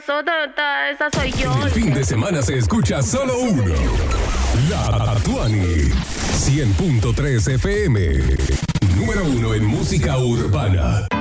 esa soy yo. En el fin de semana se escucha solo uno. La Tuani. 100.3 FM. Número 1 en música urbana.